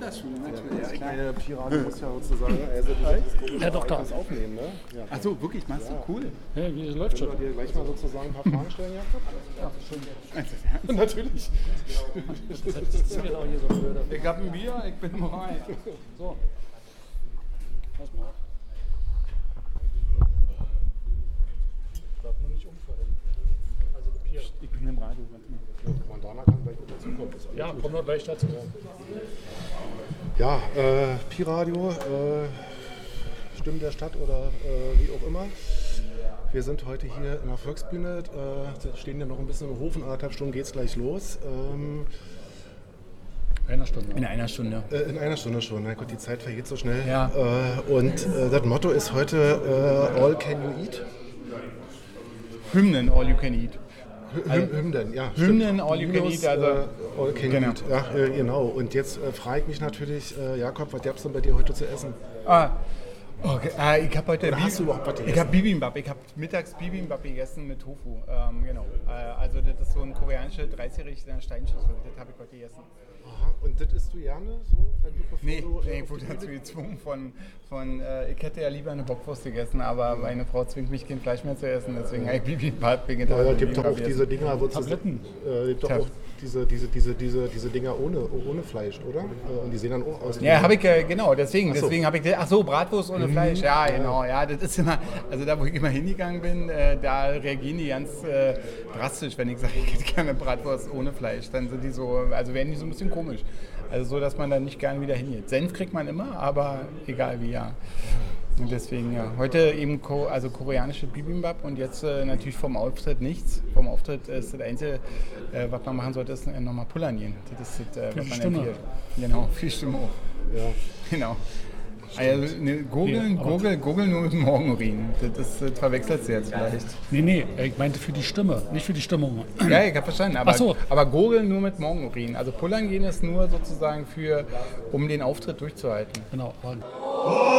Schauspielschule, natürlich. Der kleine Pi-Radio muss ja sozusagen Ja, doch, da. das aufnehmen, ne? Ja. Achso, wirklich, machst du? Cool. Ja, wie läuft schon? Können wir dir gleich mal sozusagen ein paar Fragen stellen, Jakob? Ja. Natürlich. Das ist mir doch hier so blöd. Ich hab ein Bier, ich bin bereit. So. Pass mal auf. Darf man nicht umfallen. Also Bier. Ich bin im Radio. Mandana kann gleich mit dazukommen. Ja, komm noch gleich dazu. Ja, Pi-Radio, Stimmen der Stadt oder wie auch immer. Wir sind heute hier in der Volksbühne, stehen ja noch ein bisschen im Hof, in 1,5 Stunden geht es gleich los. Einer Stunde. In einer Stunde. In einer Stunde schon, mein Gott, die Zeit vergeht so schnell. Ja. Und das Motto ist heute All Can You Eat. Hymnen, All You Can Eat. Hymnen, ja. Hymnen, stimmt. All You Can Eat, also All Can You genau. Eat. Ja, genau. Und jetzt frage ich mich natürlich, Jakob, was gab es denn bei dir heute zu essen? Okay. Ich habe heute Oder hast du überhaupt was ich gegessen? habe Bibimbap. Ich habe mittags Bibimbap gegessen mit Tofu. Genau. Also das ist so ein koreanisches 30-jähriges Steinschüssel. Das habe ich heute gegessen. Aha. Und das isst du gerne so, wenn du bevor Nee, du ich wurde dazu gezwungen ich hätte ja lieber eine Bockwurst gegessen, aber meine Frau zwingt mich, kein Fleisch mehr zu essen. Deswegen habe ich Bibimbap vegetarisch. Ja, gibt doch auch diese Dinger, wo Tabletten. Gibt doch auch diese Dinger ohne Fleisch, oder? Und die sehen dann auch aus. Ja, habe ich, genau, deswegen Ach so. habe ich gedacht, ach so, Bratwurst ohne Fleisch, ja, genau, ja, das ist immer, also da, wo ich immer hingegangen bin, da reagieren die ganz drastisch, wenn ich sage, ich hätte gerne Bratwurst ohne Fleisch, dann sind die so, also werden die so ein bisschen komisch, also so, dass man dann nicht gerne wieder hingeht. Senf kriegt man immer, aber egal wie, ja. Und deswegen, ja, heute eben koreanische Bibimbap und jetzt natürlich vom Auftritt nichts. Vom Auftritt ist das Einzige, was man machen sollte, ist nochmal pullern gehen. Das ist das, was man Stimme. empfiehlt. Genau, viel Stimme auch. Ja. Genau. Also, Gurgel nur mit dem Morgenurin. Das verwechselt du jetzt vielleicht. Nee, ich meinte für die Stimme, nicht für die Stimmung. Ja, ich habe verstanden. Aber, Ach so. aber Gurgeln nur mit Morgenurin. Also pullern gehen ist nur sozusagen um den Auftritt durchzuhalten. Genau.